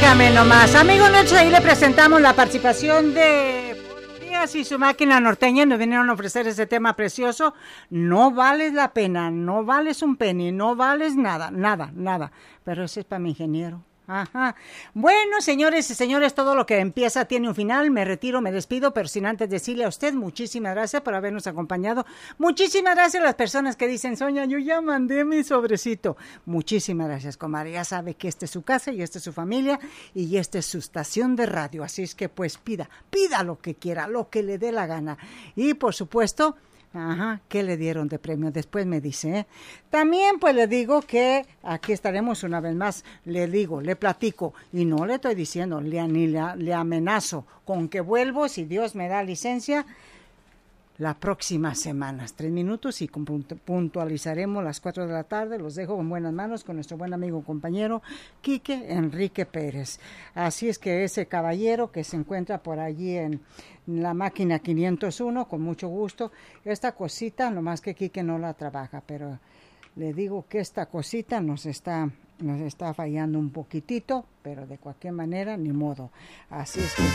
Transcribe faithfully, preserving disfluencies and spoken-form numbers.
Óigame nomás, amigo nuestro, ahí le presentamos la participación de Díaz y su máquina norteña. Nos vinieron a ofrecer ese tema precioso. No vales la pena, no vales un penny, no vales nada, nada, nada. Pero ese es para mi ingeniero. Ajá. Bueno, señores y señores, todo lo que empieza tiene un final. Me retiro, me despido, pero sin antes decirle a usted muchísimas gracias por habernos acompañado. Muchísimas gracias a las personas que dicen, Sonia, yo ya mandé mi sobrecito. Muchísimas gracias, comadre. Ya sabe que esta es su casa y esta es su familia y esta es su estación de radio. Así es que pues pida, pida lo que quiera, lo que le dé la gana. Y por supuesto... Ajá, ¿qué le dieron de premio? Después me dice, ¿eh? También pues le digo que aquí estaremos una vez más, le digo, le platico, y no le estoy diciendo, le, ni le, le amenazo con que vuelvo, si Dios me da licencia, la próxima semana, tres minutos y puntualizaremos las cuatro de la tarde. Los dejo en buenas manos con nuestro buen amigo y compañero Quique Enrique Pérez. Así es que ese caballero que se encuentra por allí en la máquina quinientos uno, con mucho gusto, esta cosita, nomás que Quique no la trabaja, pero le digo que esta cosita nos está, nos está fallando un poquitito, pero de cualquier manera, ni modo. Así es que